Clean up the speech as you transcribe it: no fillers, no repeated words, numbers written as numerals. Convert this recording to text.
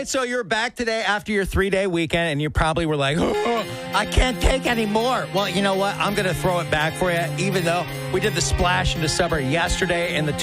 right, so you're back today after your 3-day weekend, and you probably were like, oh, I can't take any more. Well, you know what? I'm going to throw it back for you, even though we did the Splash into Summer yesterday in the